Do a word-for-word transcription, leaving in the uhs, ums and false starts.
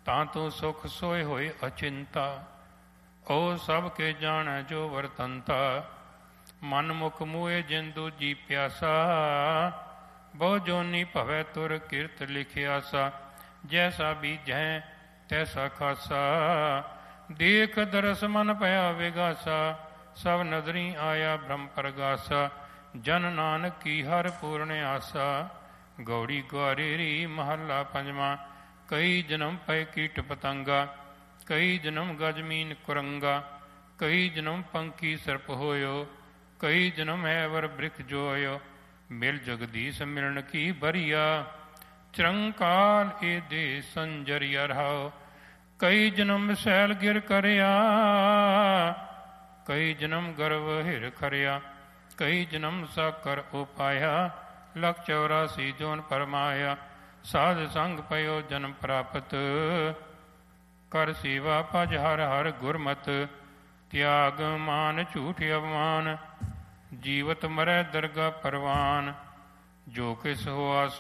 ਤਾਂ ਤੂੰ ਸੁਖ ਸੋਏ ਹੋਏ ਅਚਿੰਤਾ। ਉਹ ਸਭ ਕੇ ਜਾਣੈ ਜੋ ਵਰਤੰਤਾ। ਮਨ ਮੁਖ ਮੂਏ ਜਿਨ ਦੂਜੀ ਪਿਆਸਾ। ਬਹੁ ਜੋਨੀ ਭਵੈ ਤੁਰ ਕਿਰਤ ਲਿਖਿਆਸਾ। ਜੈਸਾ ਬੀਜੈ ਤੈਸਾ ਖਾਸਾ। ਦੇਖ ਦਰਸ ਮਨ ਭਇਆ ਵਿਗਾਸਾ। ਸਭ ਨਦਰੀ ਆਇਆ ਬ੍ਰਹਮ ਪ੍ਰਗਾਸਾ। ਜਨ ਨਾਨਕ ਕੀ ਹਰ ਪੂਰਨ ਆਸਾ। ਗੌੜੀ ਗੁਆਰੇਰੀ ਮਹੱਲਾ ਪੰਜਵਾਂ। ਕਈ ਜਨਮ ਪਏ ਕੀਟ ਪਤੰਗਾ। ਕਈ ਜਨਮ ਗਜਮੀਨ ਕੁਰੰਗਾ। ਕਈ ਜਨਮ ਪੰਖੀ ਸਰਪ ਹੋਇਓ। ਕਈ ਜਨਮ ਹੈ ਵਰ ਬ੍ਰਿਖ ਜੋਇਓ। ਮਿਲ ਜਗਦੀਸ਼ ਮਿਲਣ ਕੀ ਬਰੀਆ। ਚਰੰਕਾਲ ਏ ਦੇ ਸੰਜਰੀਆ ਰਹਾਓ। ਕਈ ਜਨਮ ਸੈਲ ਗਿਰ ਕਰਿਆ। ਕਈ ਜਨਮ ਗਰਵ ਹਿਰ ਖਰਿਆ। ਕਈ ਜਨਮ ਸਾਕਰ ਉਪਾਇਆ। ਲਖ ਚੌਰਾਸੀ ਜੋਨ ਪਰਮਾਇਆ। ਸਾਧ ਸੰਗ ਪਇਓ ਜਨਮ ਪ੍ਰਾਪਤ। ਕਰ ਸੇਵਾ ਭਜ ਹਰ ਹਰ ਗੁਰਮਤ। ਤਿਆਗ ਮਾਨ ਝੂਠ ਅਵਮਾਨ। ਜੀਵਤ ਮਰੈ ਦਰਗਾ ਪਰਵਾਨ। ਜੋ ਕਿਸ ਹੋਆ